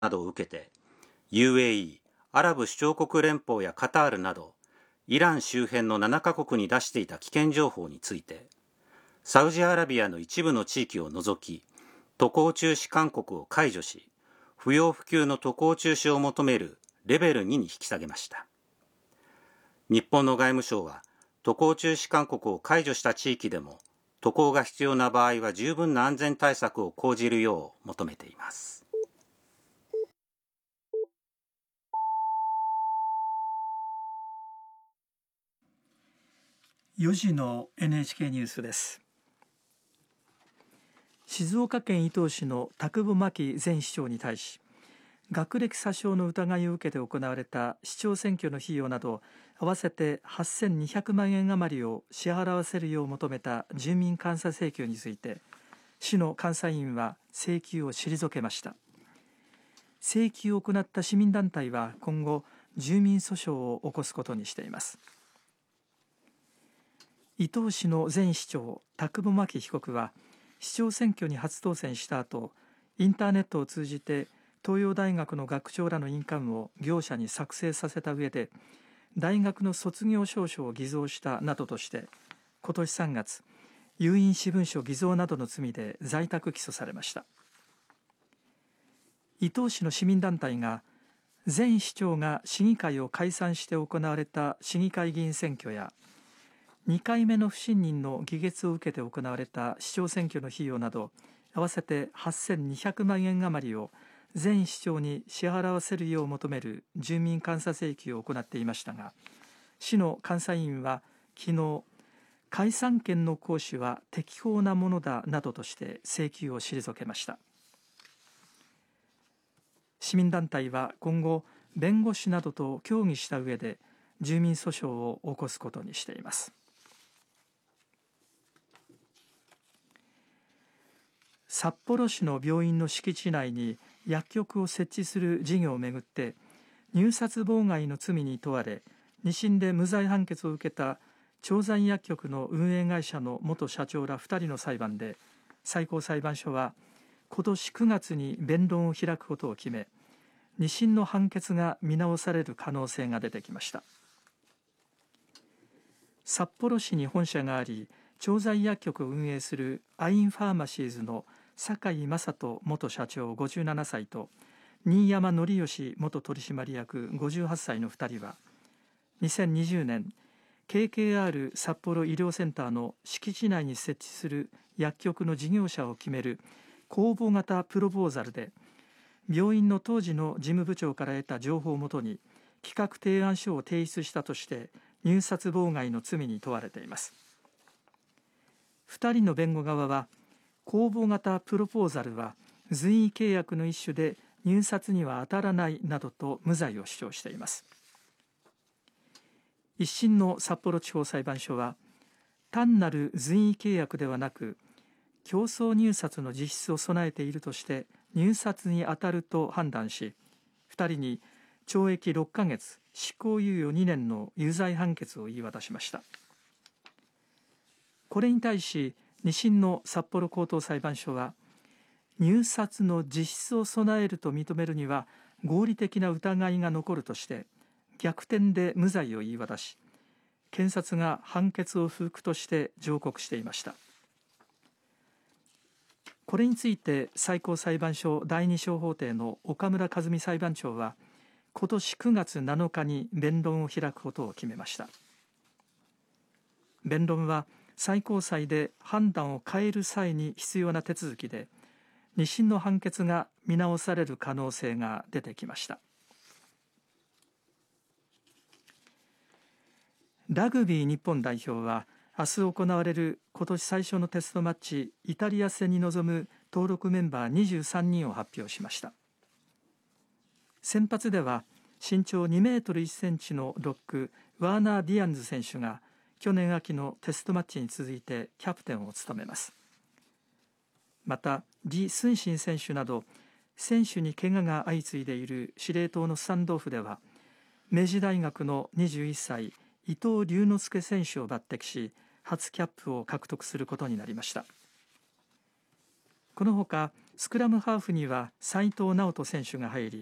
などを受けて UAE アラブ首長国連邦やカタールなどイラン周辺の7カ国に出していた危険情報についてサウジアラビアの一部の地域を除き渡航中止勧告を解除し、不要不急の渡航中止を求めるレベル2に引き下げました。日本の外務省は渡航中止勧告を解除した地域でも渡航が必要な場合は十分な安全対策を講じるよう求めています。 4時の NHK ニュースです。静岡県伊東市の田久保真紀前市長に対し、学歴詐称の疑いを受けて行われた市長選挙の費用など合わせて8200万円余りを支払わせるよう求めた住民監査請求について、市の監査院は請求を退けました。請求を行った市民団体は今後、住民訴訟を起こすことにしています。伊東市の前市長田久保真紀被告は市長選挙に初当選した後、インターネットを通じて東洋大学の学長らの印鑑を業者に作成させた上で大学の卒業証書を偽造したなどとして今年3月有印私文書偽造などの罪で在宅起訴されました。伊東市の市民団体が前市長が市議会を解散して行われた市議会議員選挙や2回目の不信任の議決を受けて行われた市長選挙の費用など合わせて8200万円余りを前市長に支払わせるよう求める住民監査請求を行っていましたが、市の監査院は昨日、解散権の行使は適法なものだなどとして請求を退けました。市民団体は今後、弁護士などと協議した上で住民訴訟を起こすことにしています。札幌市の病院の敷地内に薬局を設置する事業をめぐって入札妨害の罪に問われ2審で無罪判決を受けた調剤薬局の運営会社の元社長ら2人の裁判で最高裁判所は今年9月に弁論を開くことを決め、2審の判決が見直される可能性が出てきました。札幌市に本社があり調剤薬局を運営するアインファーマシーズの酒井正人元社長57歳と新山則義元取締役58歳の2人は2020年 KKR 札幌医療センターの敷地内に設置する薬局の事業者を決める公募型プロポーザルで病院の当時の事務部長から得た情報をもとに企画提案書を提出したとして入札妨害の罪に問われています。2人の弁護側は公募型プロポーザルは随意契約の一種で入札には当たらないなどと無罪を主張しています。一審の札幌地方裁判所は単なる随意契約ではなく競争入札の実質を備えているとして入札に当たると判断し、2人に懲役6ヶ月執行猶予2年の有罪判決を言い渡しました。これに対し2審の札幌高等裁判所は入札の実質を備えると認めるには合理的な疑いが残るとして逆転で無罪を言い渡し、検察が判決を不服として上告していました。これについて最高裁判所第二小法廷の岡村和美裁判長は今年9月7日に弁論を開くことを決めました。弁論は最高裁で判断を変える際に必要な手続きで、2審の判決が見直される可能性が出てきました。ラグビー日本代表は明日行われる今年最初のテストマッチイタリア戦に臨む登録メンバー23人を発表しました。先発では身長2メートル1センチのロックワーナー・ディアンズ選手が去年秋のテストマッチに続いてキャプテンを務めます。また李承信選手など選手に怪我が相次いでいる司令塔のスタンドオフでは明治大学の21歳伊藤龍之介選手を抜擢し初キャップを獲得することになりました。このほかスクラムハーフには斉藤直人選手が入り、